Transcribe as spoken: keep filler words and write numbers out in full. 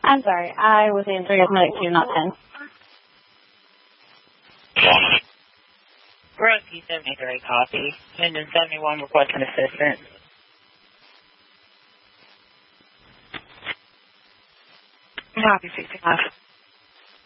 I'm sorry, I was answering as medic two, not ten. Rusky seventy-three, copy. Engine seventy-one requesting assistance. Copy, sixty-five.